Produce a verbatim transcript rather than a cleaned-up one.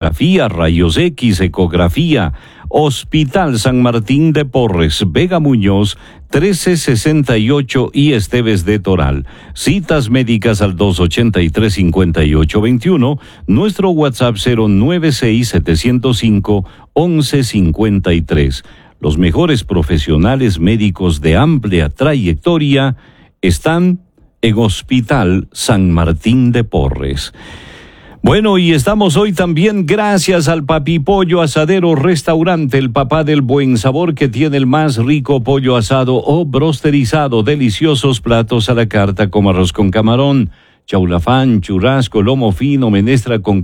tomografía, rayos X, ecografía. Hospital San Martín de Porres, Vega Muñoz, trece sesenta y ocho y Esteves de Toral. Citas médicas al dos ochenta y tres, cincuenta y ocho veintiuno. Nuestro WhatsApp cero nueve seis, siete cero cinco, once cincuenta y tres. Los mejores profesionales médicos de amplia trayectoria están en Hospital San Martín de Porres. Bueno, y estamos hoy también gracias al Papi Pollo Asadero Restaurante, el papá del buen sabor, que tiene el más rico pollo asado o brosterizado, deliciosos platos a la carta como arroz con camarón, chaulafán, churrasco, lomo fino, menestra con